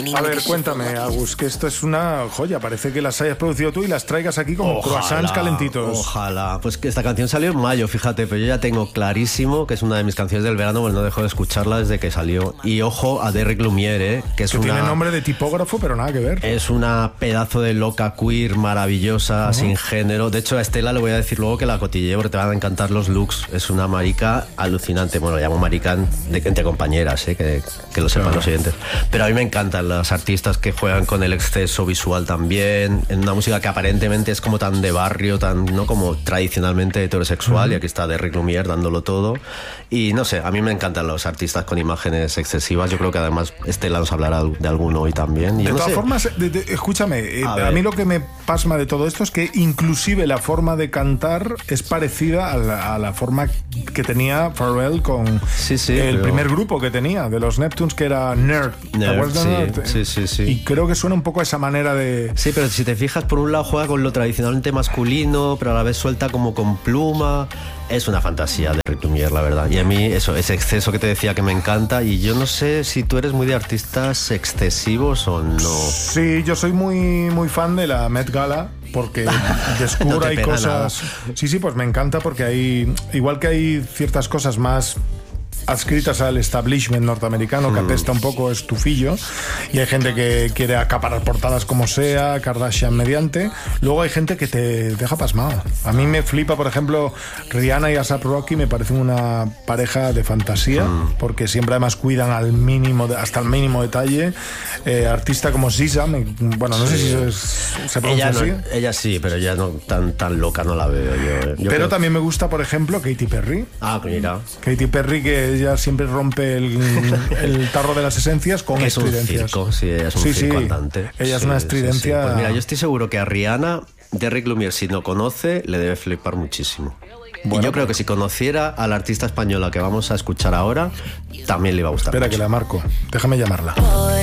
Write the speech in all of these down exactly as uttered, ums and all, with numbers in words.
A ver, cuéntame, Agus, que esto es una joya. Parece que las hayas producido tú y las traigas aquí como ojalá, croissants calentitos. Ojalá. Pues que esta canción salió en mayo, fíjate, pero yo ya tengo clarísimo que es una de mis canciones del verano, pues no dejo de escucharla desde que salió. Y ojo a Derrick Lumiere, ¿eh? que es que una... tiene nombre de tipógrafo, pero nada que ver. Es una pedazo de loca queer maravillosa, uh-huh. sin género. De hecho, a Estela le voy a decir luego que la cotilleé porque te van a encantar los looks. Es una marica alucinante. Bueno, la llamo marica de, entre compañeras, ¿eh? que, que lo sepan uh-huh. los oyentes. Pero a mí me encantan las artistas que juegan con el exceso visual también, en una música que aparentemente es como tan de barrio, tan no como tradicionalmente heterosexual, uh-huh. y aquí está Derrick Lumiere dándolo todo. Y no sé, a mí me encantan los artistas con imágenes excesivas. Yo creo que además Estela nos hablará de alguno hoy también. Y de no todas sé. formas, de, de, escúchame, eh, a, a mí lo que me pasma de todo esto es que inclusive la forma de cantar es parecida a la, a la forma que tenía Pharrell con sí, sí, el pero... primer grupo que tenía de los Neptunes, que era Nerd. Nerd, sí, Nerd? sí, sí, sí. Y creo que suena un poco a esa manera de... Sí, pero si te fijas, por un lado juega con lo tradicionalmente masculino, pero a la vez suelta como con pluma. Es una fantasía de Derrick Lumiere, la verdad. Y a mí eso, ese exceso que te decía que me encanta. Y yo no sé si tú eres muy de artistas excesivos o no. Sí, yo soy muy, muy fan de la Met Gala, porque descubro no hay cosas... Nada. Sí, sí, pues me encanta porque hay... Igual que hay ciertas cosas más adscritas al establishment norteamericano, mm. que apesta un poco estufillo, y hay gente que quiere acaparar portadas como sea, Kardashian mediante. Luego hay gente que te deja pasmado. A mí me flipa, por ejemplo, Rihanna y A$AP Rocky, me parecen una pareja de fantasía, mm. porque siempre además cuidan al mínimo, hasta el mínimo detalle. Eh, artista como S Z A, me, bueno, no sí. sé si es, se pronuncia ella así. No, ella sí, pero ella no tan, tan loca no la veo yo. yo pero creo... también me gusta, por ejemplo, Katy Perry. Ah, mira. Katy Perry, que ella siempre rompe el, el tarro de las esencias con es estridencias. Un circo, sí, ella es un sí, circo sí. andante. Ella es sí, una estridencia. Sí, sí. Pues mira, yo estoy seguro que a Rihanna, Derrick Lumiere, si no conoce, le debe flipar muchísimo. Bueno, y yo creo que si conociera a la artista española que vamos a escuchar ahora, también le iba a gustar. Espera, mucho. que la marco. Déjame llamarla.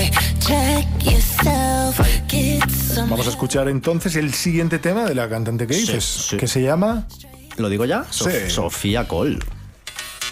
Vamos a escuchar entonces el siguiente tema de la cantante que dices, sí, sí. que se llama... ¿Lo digo ya? Sí. Sof- Sofía Cole.